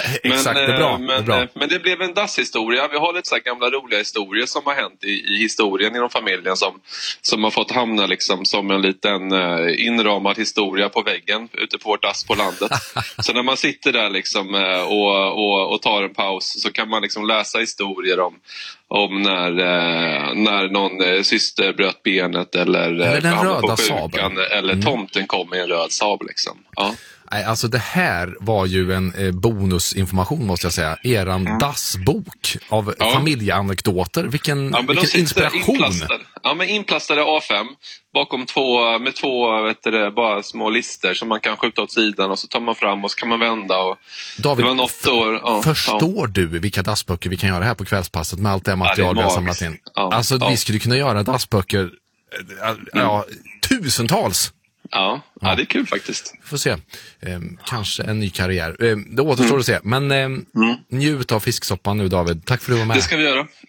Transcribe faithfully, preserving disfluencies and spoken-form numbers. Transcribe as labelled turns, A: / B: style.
A: Exakt,
B: men,
A: det är bra.
B: Men,
A: det är bra.
B: men det blev en dasshistoria. Vi har lite så här gamla roliga historier som har hänt i, i historien inom familjen som, som har fått hamna liksom som en liten uh, inramad historia på väggen ute på vårt dass på landet. Så när man sitter där liksom, uh, och, och, och tar en paus så kan man liksom läsa historier om om när, eh, när någon eh, syster bröt benet eller,
A: eller den röda
B: sjukan, eller mm. tomten kom med en röd Saab liksom. Ja.
A: Nej, alltså det här var ju en eh, bonusinformation måste jag säga. Eran mm. dassbok av ja. familjeanekdoter. Vilken,
B: ja,
A: vilken inspiration.
B: Inplastade. Ja, men inplastade A fem bakom två, med två vet du, bara små lister som man kan skjuta åt sidan och så tar man fram och så kan man vända. Och
A: David,
B: det var något år, ja,
A: förstår
B: ja.
A: du vilka dassböcker vi kan göra här på kvällspasset med allt det material
B: ja, det
A: vi har samlat in?
B: Ja,
A: alltså
B: ja.
A: vi skulle kunna göra dassböcker ja, mm. tusentals.
B: Ja, ja, det är kul faktiskt.
A: Får se. Ehm, kanske en ny karriär. Ehm, det återstår mm. att se. Men ehm, mm. njut av fisksoppan nu, David. Tack för att du var med.
B: Det ska vi göra.